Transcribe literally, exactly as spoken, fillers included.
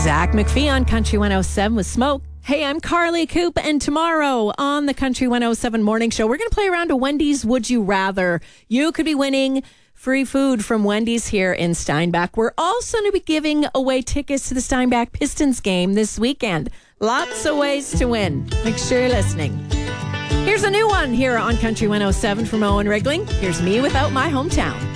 Zach McPhee on Country one oh seven with Smoke. Hey, I'm Carly Coop, and tomorrow on the Country one oh seven Morning Show, we're going to play around a Wendy's Would You Rather. You could be winning free food from Wendy's here in Steinbach. We're also going to be giving away tickets to the Steinbach Pistons game this weekend. Lots of ways to win. Make sure you're listening. Here's a new one here on Country one oh seven from Owen Rigling. Here's Me Without My Hometown.